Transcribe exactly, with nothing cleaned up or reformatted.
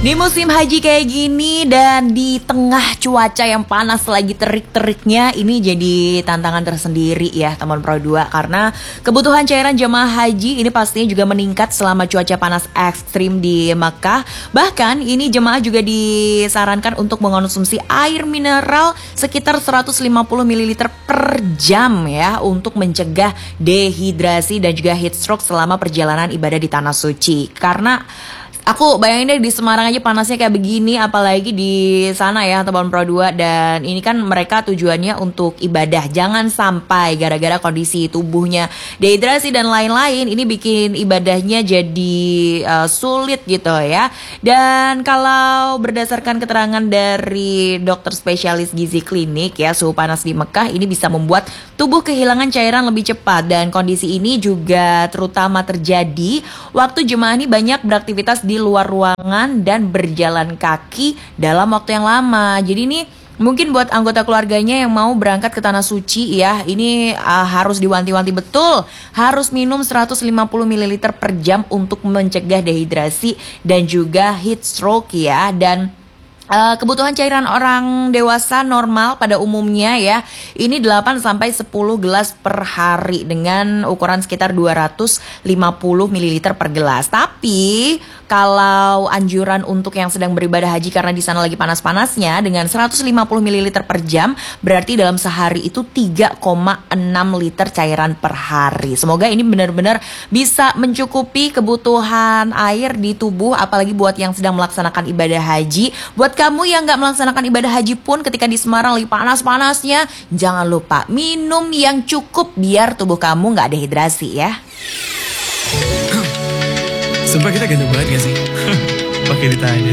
Di musim haji kayak gini dan di tengah cuaca yang panas lagi terik-teriknya, ini jadi tantangan tersendiri ya teman Pro dua. Karena kebutuhan cairan jemaah haji ini pastinya juga meningkat selama cuaca panas ekstrim di Mekah. Bahkan ini jemaah juga disarankan untuk mengonsumsi air mineral sekitar seratus lima puluh mililiter per jam ya, untuk mencegah dehidrasi dan juga heat stroke selama perjalanan ibadah di Tanah Suci. Karena aku bayangin deh di Semarang aja panasnya kayak begini, apalagi di sana ya teman Pro dua. Dan ini kan mereka tujuannya untuk ibadah. Jangan sampai gara-gara kondisi tubuhnya dehidrasi dan lain-lain, ini bikin ibadahnya jadi uh, sulit gitu ya. Dan kalau berdasarkan keterangan dari dokter spesialis gizi klinik ya, suhu panas di Mekah ini bisa membuat tubuh kehilangan cairan lebih cepat. Dan kondisi ini juga terutama terjadi waktu jemaah ini banyak beraktivitas di di luar ruangan dan berjalan kaki dalam waktu yang lama. Jadi ini mungkin buat anggota keluarganya yang mau berangkat ke Tanah Suci ya, ini uh, harus diwanti-wanti betul. Harus minum seratus lima puluh mililiter per jam untuk mencegah dehidrasi dan juga heat stroke ya. Dan Uh, kebutuhan cairan orang dewasa normal pada umumnya ya, ini delapan sampai sepuluh gelas per hari dengan ukuran sekitar dua ratus lima puluh mililiter per gelas. Tapi kalau anjuran untuk yang sedang beribadah haji karena di sana lagi panas-panasnya dengan seratus lima puluh mililiter per jam, berarti dalam sehari itu tiga koma enam liter cairan per hari. Semoga ini benar-benar bisa mencukupi kebutuhan air di tubuh, apalagi buat yang sedang melaksanakan ibadah haji. Buat kamu yang gak melaksanakan ibadah haji pun, ketika di Semarang lagi panas-panasnya, jangan lupa minum yang cukup biar tubuh kamu gak dehidrasi ya. Sumpah kita ganteng banget gak sih? Pakai ditanya.